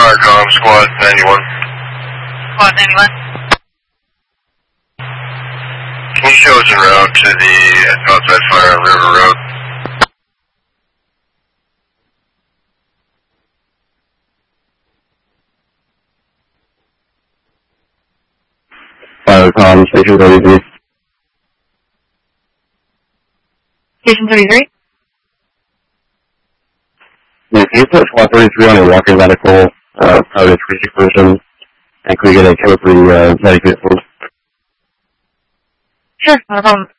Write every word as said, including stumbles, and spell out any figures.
Starcom, Squad ninety-one. Squad ninety-one. He shows en route to the outside fire on River Road. Firecom, Station thirty-three. Station thirty-three? Yeah, can you put Squad thirty-three on a walking medical, uh, probably a crazy person, and can we get a chemically, uh, medicated, please? Sure, not a problem.